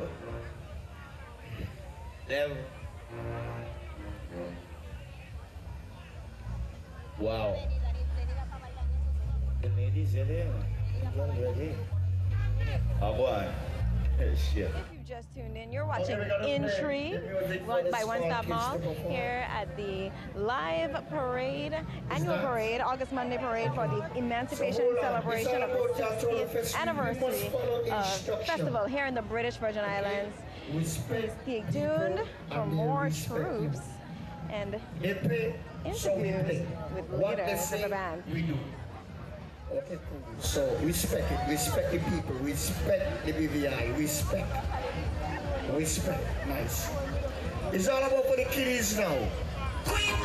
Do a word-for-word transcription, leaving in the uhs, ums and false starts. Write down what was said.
Them. Wow. The ladies are there. Ready? Oh boy. Shit. If you've just tuned in, you're watching Intri one by One Stop Mall here at the live parade, annual parade, August Monday parade for the Emancipation celebration of the sixtieth anniversary of festival here in the British Virgin Islands. Please stay tuned for more troops and interviews with leaders of the band. Okay, cool. So respect it, respect the people, respect the B V I, respect, respect, nice. It's all about for the kiddies now.